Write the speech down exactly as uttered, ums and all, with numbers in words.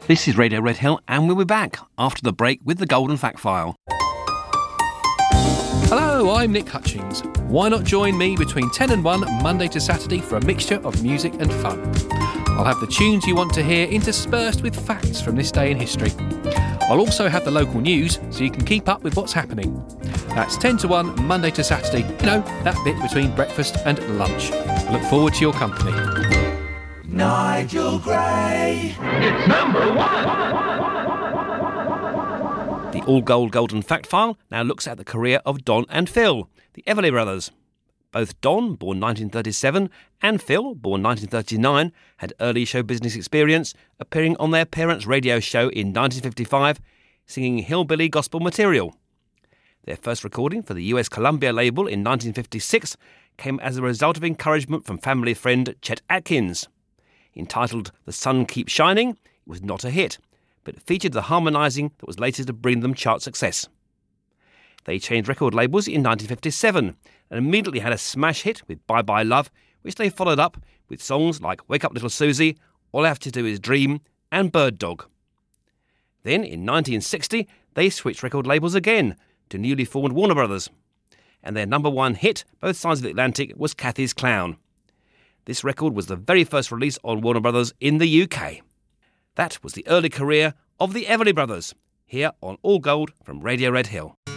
This is Radio Red Hill, and we'll be back after the break with the Golden Fact File. Hello, I'm Nick Hutchings. Why not join me between ten and one, Monday to Saturday, for a mixture of music and fun? I'll have the tunes you want to hear interspersed with facts from this day in history. I'll also have the local news so you can keep up with what's happening. That's ten to one, Monday to Saturday. You know, that bit between breakfast and lunch. I look forward to your company. Nigel Gray. It's number one. The All Gold Golden Fact File now looks at the career of Don and Phil, the Everly Brothers. Both Don, born nineteen thirty-seven, and Phil, born nineteen thirty-nine, had early show business experience, appearing on their parents' radio show in nineteen fifty-five, singing hillbilly gospel material. Their first recording for the U S Columbia label in nineteen fifty-six came as a result of encouragement from family friend Chet Atkins. Entitled The Sun Keeps Shining, it was not a hit, but it featured the harmonising that was later to bring them chart success. They changed record labels in nineteen fifty-seven and immediately had a smash hit with Bye Bye Love, which they followed up with songs like Wake Up Little Susie, All I Have to Do Is Dream and Bird Dog. Then, in nineteen sixty, they switched record labels again to newly formed Warner Brothers, and their number one hit, both sides of the Atlantic, was Cathy's Clown. This record was the very first release on Warner Brothers in the U K. That was the early career of the Everly Brothers, here on All Gold from Radio Red Hill.